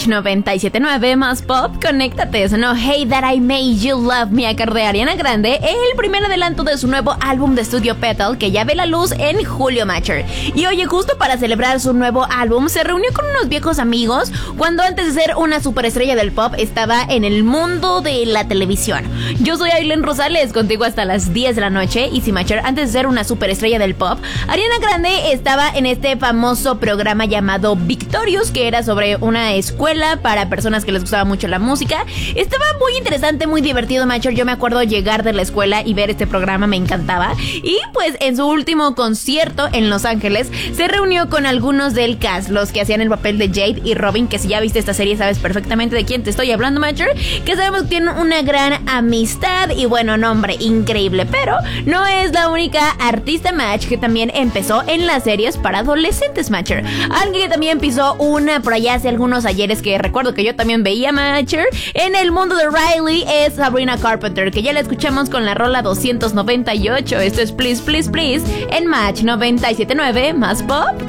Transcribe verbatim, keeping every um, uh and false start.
Match noventa y siete punto nueve más pop, conéctate. Sonó Hey That I Made You Love Me a cargo de Ariana Grande, el primer adelanto de su nuevo álbum de estudio Petal, que ya ve la luz en julio, Matcher. Y oye, justo para celebrar su nuevo álbum, se reunió con unos viejos amigos cuando antes de ser una superestrella del pop estaba en el mundo de la televisión. Yo soy Aileen Rosales, contigo hasta las diez de la noche. Y si, Matcher, antes de ser una superestrella del pop, Ariana Grande estaba en este famoso programa llamado Victorious, que era sobre una escuela para personas que les gustaba mucho la música. Estaba muy interesante, muy divertido, Matcher. Yo me acuerdo llegar de la escuela y ver este programa, me encantaba. Y pues en su último concierto en Los Ángeles se reunió con algunos del cast, los que hacían el papel de Jade y Robin, que si ya viste esta serie sabes perfectamente de quién te estoy hablando, Matcher, que sabemos que tienen una gran amistad y bueno, nombre increíble. Pero no es la única artista, Match, que también empezó en las series para adolescentes, Matcher. Alguien que también pisó una por allá hace algunos ayeres, que recuerdo que yo también veía, Matcher, en el mundo de Riley, es Sabrina Carpenter, que ya la escuchamos con la rola doscientos noventa y ocho. Esto es Please Please Please en Match noventa y siete punto nueve más pop.